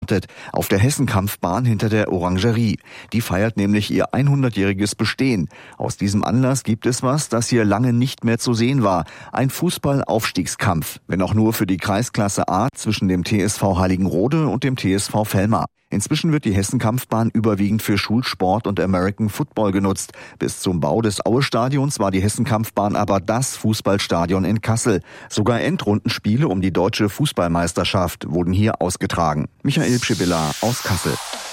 gestartet. Auf der Hessenkampfbahn hinter der Orangerie. Die feiert nämlich ihr 100-jähriges Bestehen. Aus diesem Anlass gibt es was, das hier lange nicht mehr zu sehen war. Ein Fußball-Aufstiegskampf. Wenn auch nur für die Kreisklasse A zwischen dem TSV Heiligenrode und dem TSV Velmar. Inzwischen wird die Hessenkampfbahn überwiegend für Schulsport und American Football genutzt. Bis zum Bau des Aue-Stadions war die Hessenkampfbahn aber das Fußballstadion in Kassel. Sogar Endrundenspiele um die deutsche Fußballmeisterschaft wurden hier ausgetragen. Michael Pschibilla aus Kassel.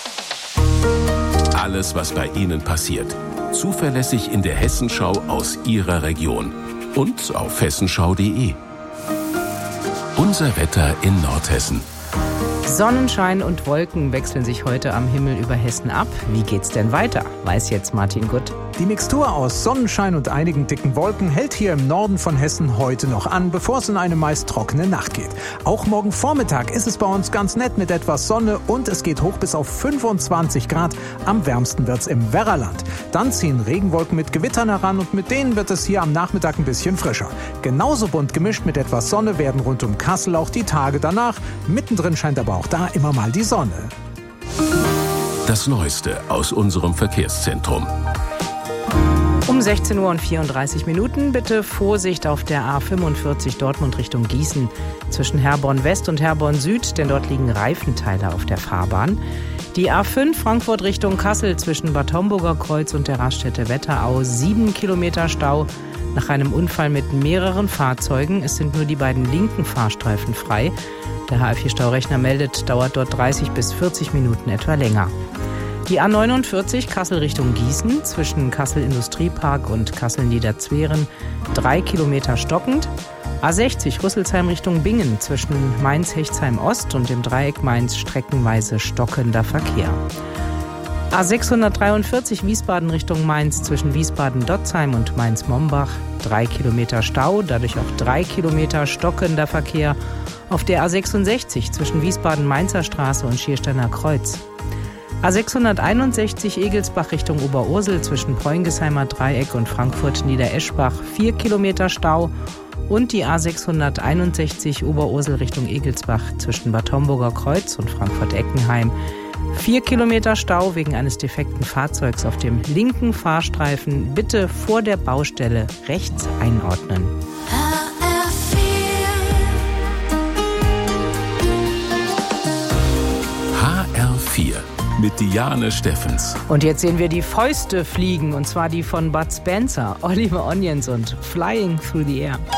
Alles, was bei Ihnen passiert. Zuverlässig in der Hessenschau aus Ihrer Region. Und auf hessenschau.de. Unser Wetter in Nordhessen. Sonnenschein und Wolken wechseln sich heute am Himmel über Hessen ab. Wie geht's denn weiter? Weiß jetzt Martin Gutt. Die Mixtur aus Sonnenschein und einigen dicken Wolken hält hier im Norden von Hessen heute noch an, bevor es in eine meist trockene Nacht geht. Auch morgen Vormittag ist es bei uns ganz nett mit etwas Sonne und es geht hoch bis auf 25 Grad. Am wärmsten wird's im Werraland. Dann ziehen Regenwolken mit Gewittern heran und mit denen wird es hier am Nachmittag ein bisschen frischer. Genauso bunt gemischt mit etwas Sonne werden rund um Kassel auch die Tage danach. Mittendrin scheint aber auch da immer mal die Sonne. Das Neueste aus unserem Verkehrszentrum. Um 16:34 Uhr bitte Vorsicht auf der A45 Dortmund Richtung Gießen zwischen Herborn West und Herborn Süd, denn dort liegen Reifenteile auf der Fahrbahn. Die A5 Frankfurt Richtung Kassel zwischen Bad Homburger Kreuz und der Raststätte Wetterau 7 Kilometer Stau nach einem Unfall mit mehreren Fahrzeugen. Es sind nur die beiden linken Fahrstreifen frei. Der HR4-Staurechner meldet, dauert dort 30 bis 40 Minuten etwa länger. Die A49 Kassel Richtung Gießen zwischen Kassel Industriepark und Kassel Niederzweren 3 Kilometer stockend. A60 Rüsselsheim Richtung Bingen zwischen Mainz-Hechtsheim Ost und dem Dreieck Mainz streckenweise stockender Verkehr. A643 Wiesbaden Richtung Mainz zwischen Wiesbaden-Dotzheim und Mainz-Mombach 3 Kilometer Stau, dadurch auch 3 Kilometer stockender Verkehr auf der A66 zwischen Wiesbaden-Mainzer Straße und Schiersteiner Kreuz. A661 Egelsbach Richtung Oberursel zwischen Preungesheimer Dreieck und Frankfurt-Niedereschbach 4 Kilometer Stau und die A661 Oberursel Richtung Egelsbach zwischen Bad Homburger Kreuz und Frankfurt-Eckenheim 4 Kilometer Stau wegen eines defekten Fahrzeugs auf dem linken Fahrstreifen. Bitte vor der Baustelle rechts einordnen. HR4 mit Diane Steffens. Und jetzt sehen wir die Fäuste fliegen, und zwar die von Bud Spencer, Oliver Onions und Flying Through the Air.